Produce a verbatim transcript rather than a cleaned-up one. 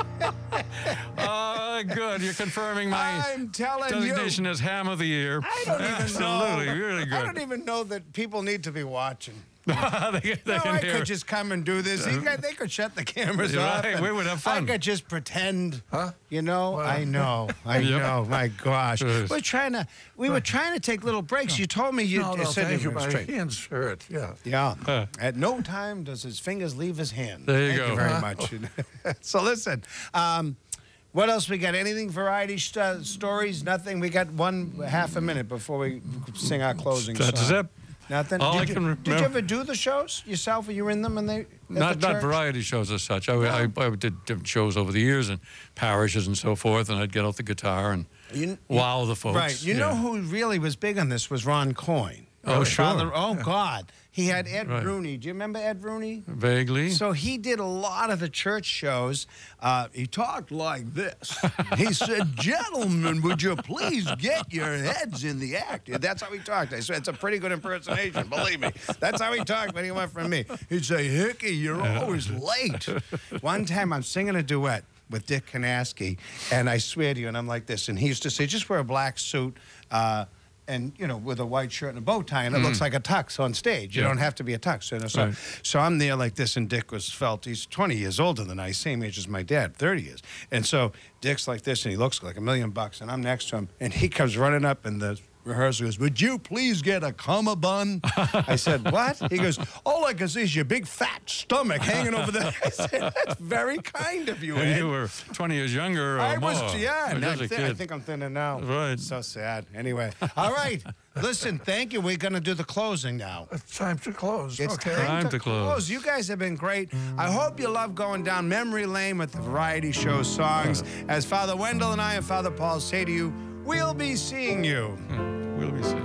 Oh, good. You're confirming my I'm telling you. designation as ham of the year. I don't even Absolutely, know. really good. I don't even know that people need to be watching. they, they No, can I hear. could just come and do this. You guys, they could shut the cameras You're off. right, and we would have fun. I could just pretend. Huh? You know, I know, I Yep. know. My gosh, Yes. we're trying to. We were trying to take little breaks. You told me you No, no, said thank you you. were My straight. hands hurt. Yeah. Yeah. Huh. At no time does his fingers leave his hand. There you Thank go. you very Huh? much. So listen, um, what else we got? Anything variety st- stories? Nothing. We got one half a minute before we sing our closing That's song. it. Nothing. All did, I you, can did you remember- ever do the shows yourself? Were you in them? And they at Not the not church? variety shows as such. I, I, I did different shows over the years and parishes and so forth, and I'd get out the guitar and You- wow the folks. Right. You yeah. know who really was big on this was Ron Coyne. Oh, sure. Father, oh, God. He had Ed Right. Rooney. Do you remember Ed Rooney? Vaguely. So he did a lot of the church shows. Uh, he talked like this. He said, "Gentlemen, would you please get your heads in the act?" That's how he talked. I said, it's a pretty good impersonation, believe me. That's how he talked when he went from me. He'd say, "Hickey, you're always late." One time I'm singing a duet with Dick Kanaski, and I swear to you, and I'm like this, and he used to say, just wear a black suit, uh, and, you know, with a white shirt and a bow tie, and it looks like a tux on stage. You Yeah. don't have to be a tux. You know, so, Right. so I'm there like this, and Dick was felt, he's twenty years older than I, same age as my dad, thirty years. And so Dick's like this, and he looks like a million bucks, and I'm next to him, and he comes running up in the rehearsal, goes, "Would you please get a comma bun?" I said, "What?" He goes, "All I can see is your big fat stomach hanging over there." I said, "That's very kind of you, And Ed." you were twenty years younger or I more. was, yeah, Or and I'm just a thin- I kid. think I'm thinner now. Right. So sad. Anyway, all right. Listen, thank you. We're going to do the closing now. It's time to close. It's okay. time, Time to, to close. You guys have been great. I hope you love going down memory lane with the variety show songs. As Father Wendell and I and Father Paul say to you, we'll be seeing you. We'll be seeing.